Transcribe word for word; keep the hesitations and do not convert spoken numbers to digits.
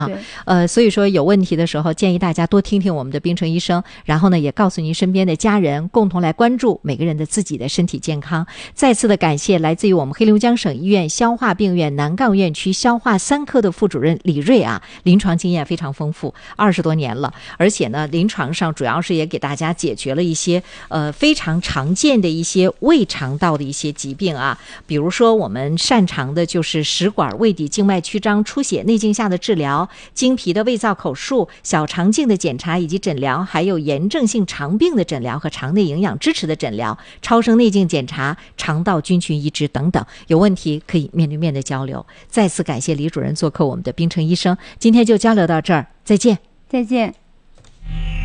对， 呃，所以说有问题的时候，建议大家多听听我们的冰城医生，然后呢，也告诉您身边的家人，共同来关注每个人的自己的身体健康。再次的感谢来自于我们黑龙江省医院消化病院南杠院区消化三科的副主任李瑞啊，临床经验非常丰富，二十多年了，而且呢，临床上主要是也给大家解决了一些呃非常常见的一些胃肠道的一些疾病啊，比如说我们擅长的就是食管、胃底静脉曲张、出血、内镜下的治疗。经皮的胃造口术、小肠镜的检查以及诊疗，还有炎症性肠病的诊疗和肠内营养支持的诊疗，超声内镜检查、肠道菌群移植等等，有问题可以面对面的交流。再次感谢李主任做客我们的冰城医生，今天就交流到这儿，再见。 再见。